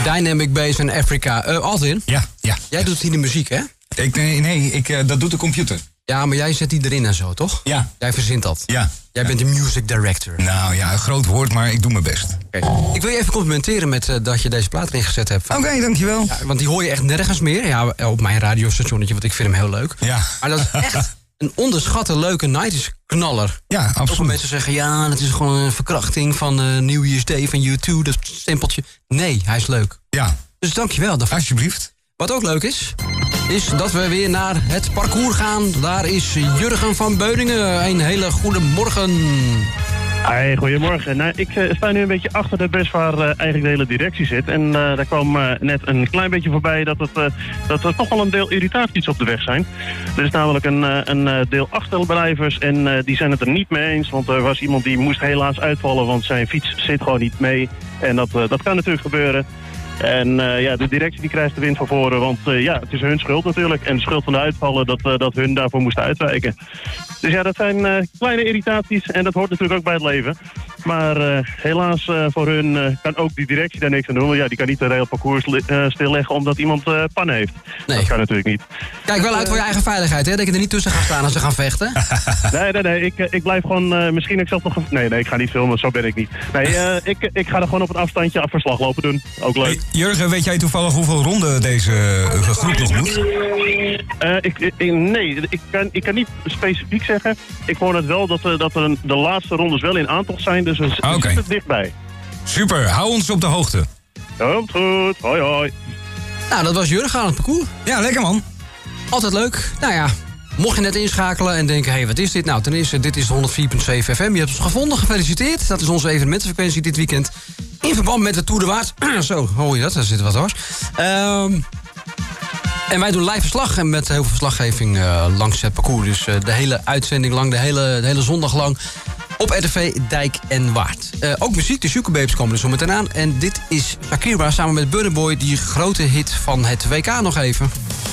Dynamic Bass en Africa. Alvin? Ja. Jij doet hier de muziek, hè? Dat doet de computer. Ja, maar jij zet die erin en zo, toch? Ja. Jij verzint dat. Ja. Jij bent de music director. Nou ja, een groot woord, maar ik doe mijn best. Okay. Ik wil je even complimenteren met dat je deze plaat erin gezet hebt. Oké, dankjewel. Ja, want die hoor je echt nergens meer. Ja, op mijn radiostationnetje, want ik vind hem heel leuk. Ja. Maar dat is echt een onderschatte leuke 90's knaller. Ja, absoluut. Ook mensen zeggen, ja, dat is gewoon een verkrachting van New Year's Day van U2, dat stempeltje. Nee, hij is leuk. Ja. Dus dankjewel daarvoor. Alsjeblieft. Wat ook leuk is dat we weer naar het parcours gaan. Daar is Jurgen van Beuningen. Een hele goede morgen. Hey, goedemorgen. Nou, ik sta nu een beetje achter de bus waar eigenlijk de hele directie zit. En daar kwam net een klein beetje voorbij dat er toch wel een deel irritaties op de weg zijn. Er is namelijk een deel achterblijvers en die zijn het er niet mee eens. Want er was iemand die moest helaas uitvallen, want zijn fiets zit gewoon niet mee. En dat kan natuurlijk gebeuren. En de directie die krijgt de wind van voren, want het is hun schuld natuurlijk. En de schuld van de uitvallen dat hun daarvoor moesten uitwijken. Dus ja, dat zijn kleine irritaties en dat hoort natuurlijk ook bij het leven. Maar helaas voor hun kan ook die directie daar niks aan doen. Want ja, die kan niet het hele parcours stilleggen omdat iemand pannen heeft. Nee. Dat kan natuurlijk niet. Kijk wel uit voor je eigen veiligheid, hè? Dat je er niet tussen gaat staan als ze gaan vechten. Nee. Ik blijf gewoon, misschien ik zelf nog... Nee, ik ga niet filmen, zo ben ik niet. Nee, ik ga er gewoon op een afstandje verslag lopen doen. Ook leuk. Hey, Jurgen, weet jij toevallig hoeveel ronden deze groep nog moet? Ik kan niet specifiek zeggen. Ik hoor het wel dat er de laatste rondes wel in aantocht zijn, dus we zitten er dichtbij. Super, hou ons op de hoogte. Komt goed, hoi hoi. Nou, dat was Jurgen aan het parcours. Ja, lekker man. Altijd leuk. Nou ja, mocht je net inschakelen en denken, hé, wat is dit? Nou, ten eerste, dit is 104.7 FM. Je hebt ons gevonden, gefeliciteerd. Dat is onze evenementenfrequentie dit weekend. In verband met de Tour de Waard. Zo, hoor je dat? Daar zit wat hoor. En wij doen live verslag en met heel veel verslaggeving langs het parcours. Dus de hele uitzending lang, de hele zondag lang op RTV Dijk en Waard. Ook muziek, de Sugar Babes komen er zo meteen aan. En dit is Shakira samen met Burna Boy, die grote hit van het WK nog even.